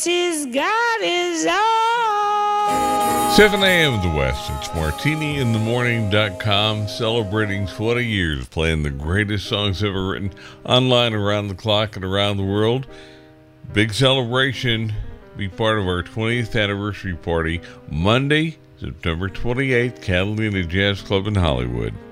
Yes, he's got his own. 7 a.m. in the West. It's martiniinthemorning.com, celebrating 20 years playing the greatest songs ever written online, around the clock, and around the world. Big celebration. Be part of our 20th anniversary party Monday, September 28th, Catalina Jazz Club in Hollywood.